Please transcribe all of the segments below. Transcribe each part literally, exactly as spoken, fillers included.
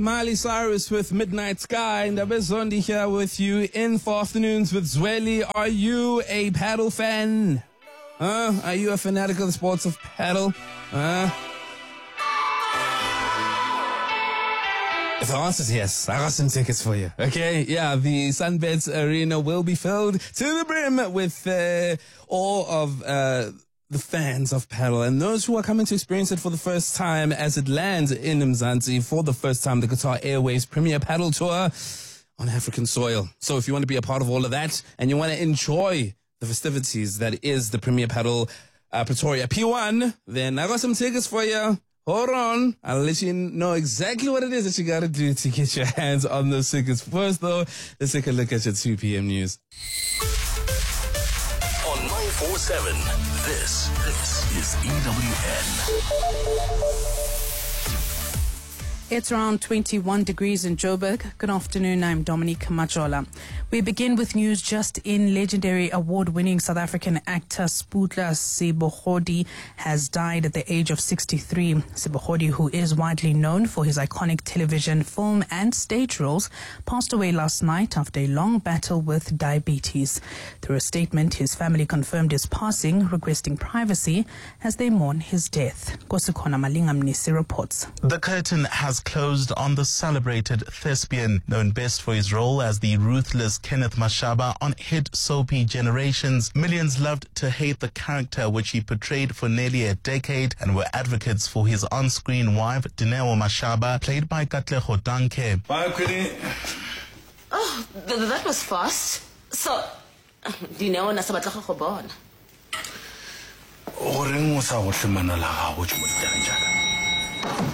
Miley Cyrus with Midnight Sky, and Abezondi here with you in for afternoons with Zweli. Are you a paddle fan? Huh? Are you a fanatic of the sports of paddle? Huh? If the answer is yes, I got some tickets for you. Okay, yeah, the Sunbeds Arena will be filled to the brim with uh, all of uh, the fans of paddle and those who are coming to experience it for the first time as it lands in Mzansi for the first time, the Qatar Airways Premier Paddle Tour on African soil. So if you want to be a part of all of that and you want to enjoy the festivities that is the Premier Paddle uh, Pretoria P one, then I got some tickets for you. Hold on. I'll let you know exactly what it is that you got to do to get your hands on those tickets. First, though, let's take a look at your two p.m. news. On nine four seven, this, this is E W N. It's around twenty-one degrees in Joburg. Good afternoon, I'm Dominique Majola. We begin with news just in. Legendary award-winning South African actor Sputla Sebohodi has died at the age of sixty-three. Sebohodi, who is widely known for his iconic television, film and stage roles, passed away last night after a long battle with diabetes. Through a statement, his family confirmed his passing, requesting privacy as they mourn his death. Kosikona Malingamnisi reports. The curtain has closed on the celebrated thespian, known best for his role as the ruthless Kenneth Mashaba on hit soapy Generations. Millions loved to hate the character which he portrayed for nearly a decade and were advocates for his on-screen wife, Dineo Mashaba, played by Katlego Danke. Bye, Queenie. Oh, th- that was fast. So, Dineo nasabatla go bona. O reng o sa go hlemana la gago tšo mo ditageng jaaka.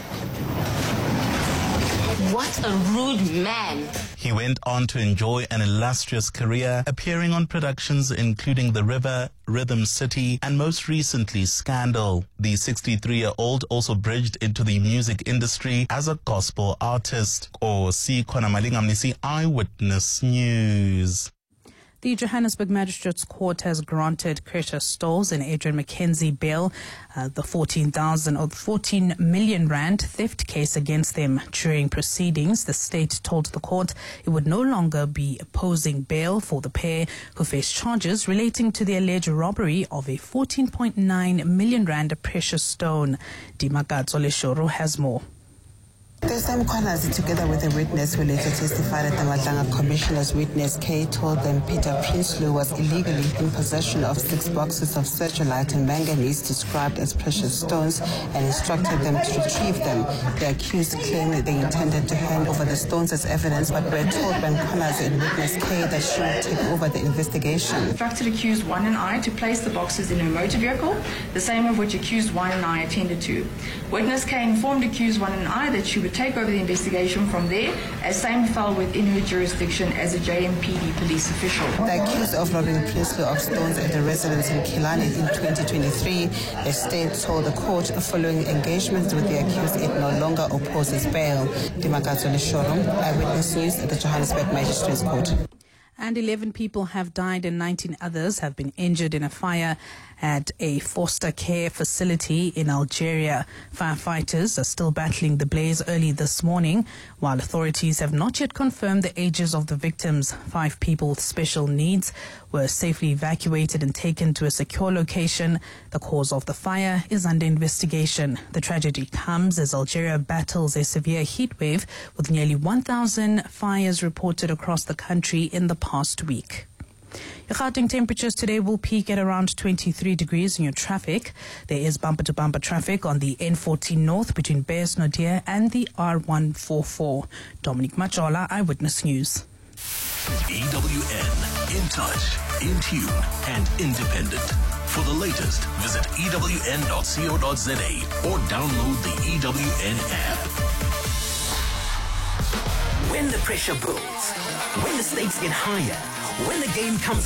What a rude man. He went on to enjoy an illustrious career, appearing on productions including The River, Rhythm City, and most recently Scandal. The sixty-three-year-old also bridged into the music industry as a gospel artist. Or see Kona Malingamnisi Eyewitness News. The Johannesburg Magistrates Court has granted Precious Stolz and Adrian McKenzie bail. Uh, the fourteen thousand or fourteen million rand theft case against them. During proceedings, the state told the court it would no longer be opposing bail for the pair who face charges relating to the alleged robbery of a fourteen point nine million rand precious stone. Dimakadzo Leshoro has more. The same corners, together with a witness who later testified at the Matlanga Commissioner's witness, Kay told them Peter Prinsloo was illegally in possession of six boxes of sertralite and manganese described as precious stones and instructed them to retrieve them. The accused claimed they intended to hand over the stones as evidence, but were told by Connors and witness Kay that she would take over the investigation. Instructed accused one and I to place the boxes in her motor vehicle, the same of which accused one and I attended to. Witness Kay informed accused one and I that she would take over the investigation from there, as same fell within her jurisdiction as a J M P D police official. The accused of robbing Prinsloo of stones at a residence in Killarney in twenty twenty-three, the state told the court following engagements with the accused it no longer opposes bail. Dimakadzo Leshoro, Eyewitness News at the Johannesburg Magistrates Court. And eleven people have died and nineteen others have been injured in a fire at a foster care facility in Algeria. Firefighters are still battling the blaze early this morning, while authorities have not yet confirmed the ages of the victims. Five people with special needs were safely evacuated and taken to a secure location. The cause of the fire is under investigation. The tragedy comes as Algeria battles a severe heat wave with nearly one thousand fires reported across the country in the past week. Your Gauteng temperatures today will peak at around twenty-three degrees in your traffic. There is bumper-to-bumper traffic on the N fourteen North between Beyers-Naudé and the R one forty-four. Dominique Majola, Eyewitness News. E W N, in touch, in tune, and independent. For the latest, visit E W N dot co dot za or download the E W N app. When the pressure builds, when the stakes get higher, when the game comes